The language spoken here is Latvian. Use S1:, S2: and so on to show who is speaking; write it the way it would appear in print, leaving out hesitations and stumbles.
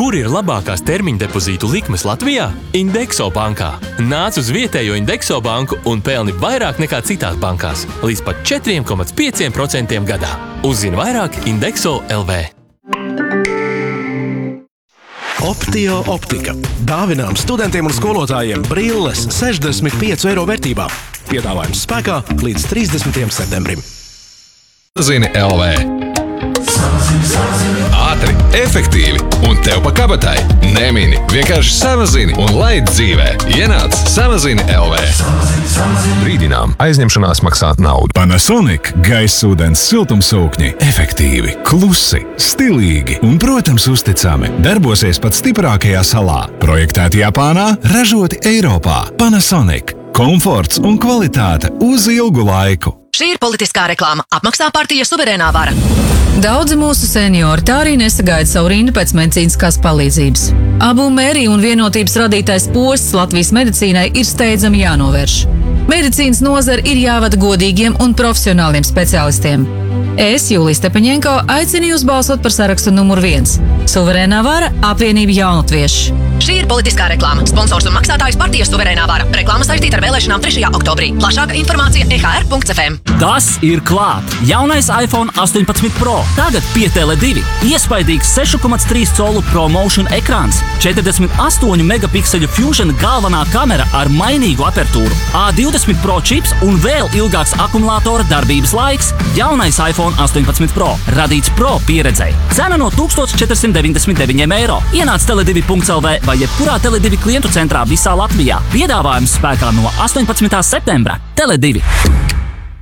S1: Kur ir labākās termiņa depozītu likmes Latvijā? Indexo bankā. Nāc uz vietējo Indexo banku un pelni vairāk nekā citās bankās. Līdz pat 4,5% gadā. Uzzini vairāk Indexo LV.
S2: Optio optika. Dāvinām studentiem un skolotājiem brilles 65 eiro vērtībā. Piedāvājums spēkā līdz 30. septembrim.
S3: Zini LV. Ātri, efektīvi un tev pa kabatai. Nemini, vienkārši samazini un laid dzīvē. Ienāc Samazini LV. Brīdinām, aizņemšanās maksā naudu.
S4: Panasonic gaisūdens siltumsūkņi efektīvi, klusi, stilīgi un, protams, uzticami. Darbosies pat stiprākajā salā. Projektēti Japānā, ražoti Eiropā. Panasonic. Komforts un kvalitāte uz ilgu laiku.
S5: Šī ir politiskā reklāma. Apmaksā partija Suverēnā vara.
S6: Daudzi mūsu seniori tā arī nesagaida savu rindu pēc medicīniskās palīdzības. Abu mēriju un vienotības radītais posts Latvijas medicīnai ir steidzami jānovērš. Medicīnas nozara ir jāvada godīgiem un profesionāliem speciālistiem. Es, Jūlija Stepaņenko, aicinu jūs balsot par sarakstu numur 1. Suverēnā vara - apvienība jaunatvieši.
S5: Šī ir politiskā reklāma. Sponsors un maksātājs partija Suverēnā vara. Reklāma saistīta ar vēlēšanām 3. oktobrī. Plašāka informācija ehr.fm.
S7: Tas ir klāt! Jaunais iPhone 18 Pro. Tagad pie Tele2. Iespaidīgs 6,3 colu ProMotion ekrāns, 48 megapikseļu Fusion galvenā kamera ar mainīgu apertūru, A20 Pro čips un vēl ilgāks akumulātora darbības laiks. Jaunais iPhone 18 Pro. Radīts Pro pieredzei. Cena no 1499 eiro. Ienāc tele2.lv vai jebkurā Tele2 klientu centrā visā Latvijā. Piedāvājums spēkā no 18. septembra. Tele2.